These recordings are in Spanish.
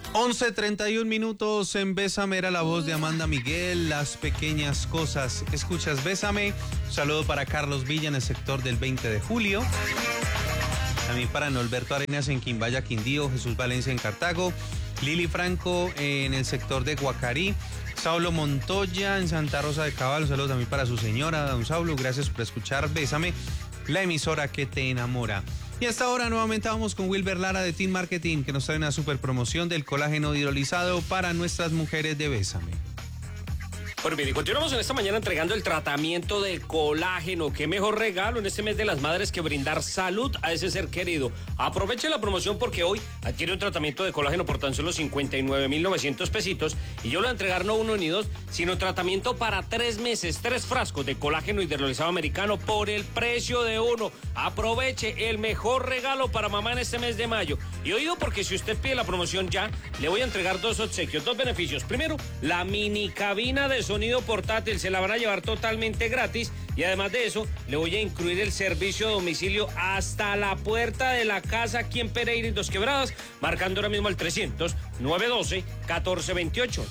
11:31 minutos en Bésame, era la voz de Amanda Miguel, Las Pequeñas Cosas. Escuchas Bésame. Un saludo para Carlos Villa en el sector del 20 de julio. También para Norberto Arenas en Quimbaya, Quindío, Jesús Valencia en Cartago, Lili Franco en el sector de Guacarí, Saulo Montoya en Santa Rosa de Cabal. Un saludo también para su señora, don Saulo. Gracias por escuchar Bésame, la emisora que te enamora. Y hasta ahora nuevamente vamos con Wilber Lara de Team Marketing, que nos trae una super promoción del colágeno hidrolizado para nuestras mujeres de Bésame. Bueno, bien, y continuamos en esta mañana entregando el tratamiento de colágeno. Qué mejor regalo en este mes de las madres que brindar salud a ese ser querido. Aproveche la promoción porque hoy adquiere un tratamiento de colágeno por tan solo 59.900 pesitos. Y yo lo voy a entregar no uno ni dos, sino tratamiento para 3 meses, 3 frascos de colágeno hidrolizado americano por el precio de uno. Aproveche el mejor regalo para mamá en este mes de mayo. Y oído, porque si usted pide la promoción ya, le voy a entregar 2 obsequios, 2 beneficios. Primero, la mini cabina de sonido portátil, se la van a llevar totalmente gratis, y además de eso le voy a incluir el servicio a domicilio hasta la puerta de la casa aquí en Pereira y Dos Quebradas, marcando ahora mismo el 300-912-1428,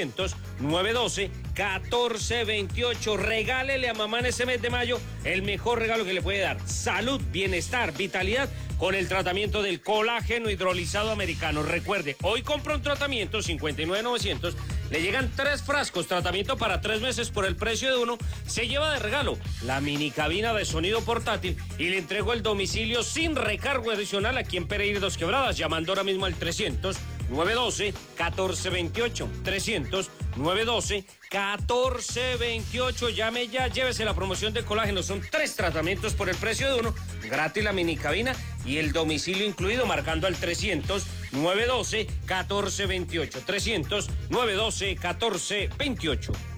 300-912-1428. Regálele a mamá en este mes de mayo el mejor regalo que le puede dar: salud, bienestar, vitalidad, con el tratamiento del colágeno hidrolizado americano. Recuerde, hoy compra un tratamiento 59.900, le llegan 3 frascos, tratamiento para 3 meses por el precio de uno, se lleva de regalo la mini cabina de sonido portátil y le entrego el domicilio sin recargo adicional aquí en Pereira y Dos Quebradas, llamando ahora mismo al 300-912-1428, 300-912-1428. Llame ya, llévese la promoción de colágeno. Son 3 tratamientos por el precio de uno, gratis la mini cabina y el domicilio incluido, marcando al 300-912-1428, 300-912-1428.